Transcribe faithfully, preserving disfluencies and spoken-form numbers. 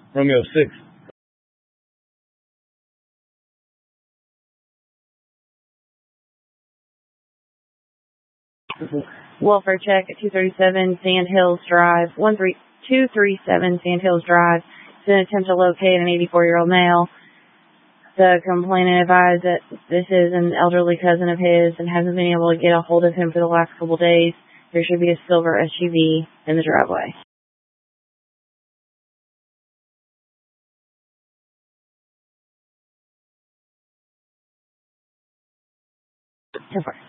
Romeo six. Welfare check at two thirty-seven Sand Hills Drive, one three two three seven Sand Hills Drive. It's an attempt to locate an eighty-four-year-old male. The complainant advised that this is an elderly cousin of his and hasn't been able to get a hold of him for the last couple of days. There should be a silver S U V in the driveway. So far.